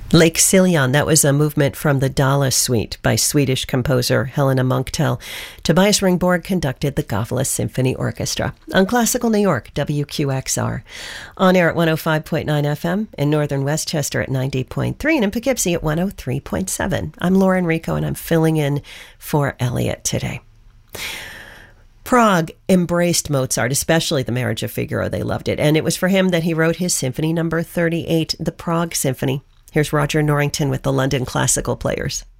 Lake Siljan, that was a movement from the Dala Suite by Swedish composer Helena Munktel. Tobias Ringborg conducted the Gavle Symphony Orchestra on Classical New York, WQXR. On air at 105.9 FM, in northern Westchester at 90.3, and in Poughkeepsie at 103.7. I'm Lauren Rico, and I'm filling in for Elliot today. Prague embraced Mozart, especially the Marriage of Figaro. They loved it. And it was for him that he wrote his Symphony No. 38, the Prague Symphony. Here's Roger Norrington with the London Classical Players.